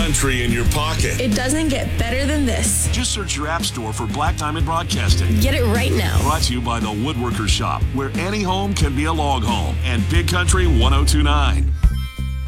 Country in your pocket. It doesn't get better than this. Just search your app store for Black Diamond Broadcasting. Get it right now. Brought to you by the Woodworkers Shop, where any home can be a log home. And Big Country 102.9.